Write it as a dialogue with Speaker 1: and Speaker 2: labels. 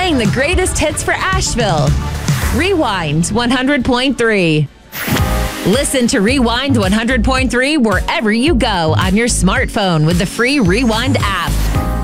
Speaker 1: playing the greatest hits for Asheville. Rewind 100.3. Listen to Rewind 100.3 wherever you go on your smartphone with the free Rewind app.